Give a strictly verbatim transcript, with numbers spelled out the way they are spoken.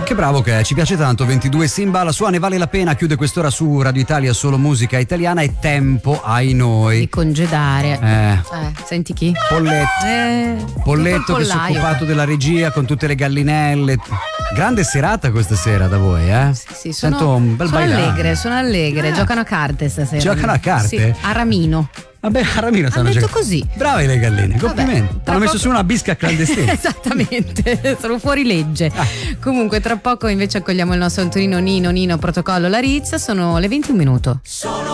Che bravo che è, ci piace tanto. Ventidue Simba, la sua Ne vale la pena, chiude quest'ora su Radio Italia, solo musica italiana. È tempo ai noi di congedare. Eh. Eh, senti chi? Polletto. Eh, Polletto che si è occupato della regia con tutte le gallinelle. Grande serata questa sera da voi, eh? Sì, sì, sono, Sento un bel sono bailare. allegre, sono allegre. Eh. Giocano a carte stasera. Giocano a carte? Sì, a Ramino. Vabbè, a Ramino stanno detto giocando. così. Brave le galline, complimenti. Vabbè, Hanno messo poco... su una bisca clandestina. Esattamente, sono fuori legge. Ah. Comunque, tra poco invece accogliamo il nostro Antonino Nino Nino Protocollo Larizza. Sono le venti e un minuto. Sono